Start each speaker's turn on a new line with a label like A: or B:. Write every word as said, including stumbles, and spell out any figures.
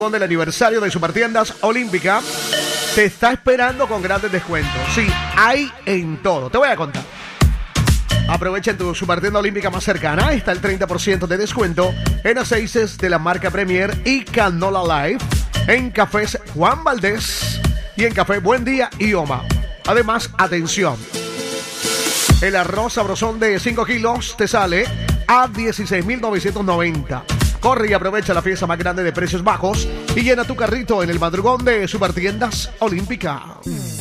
A: del aniversario de Supertiendas Olímpica te está esperando con grandes descuentos. Sí, hay en todo. Te voy a contar. Aprovecha en tu Supertienda Olímpica más cercana. Está el treinta por ciento de descuento en aceites de la marca Premier y Canola Life, en cafés Juan Valdés y en café Buen Día y Oma. Además, atención, el arroz sabrosón de cinco kilos te sale a dieciséis mil novecientos noventa. Corre y aprovecha la fiesta más grande de precios bajos y llena tu carrito en el madrugón de Supertiendas Olímpica.